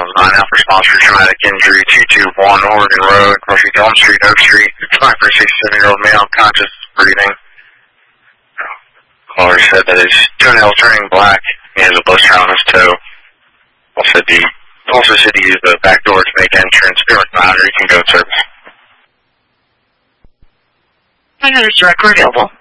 was 9 out for response for traumatic injury, 221 Oregon Road, Murphy Elm Street, Oak Street, 67-year-old male, conscious, breathing. Caller said that his toenail is turning black. He has a blister on his toe. Also said he used the back door to make entrance. It was matter. You can go, service. I got his director available.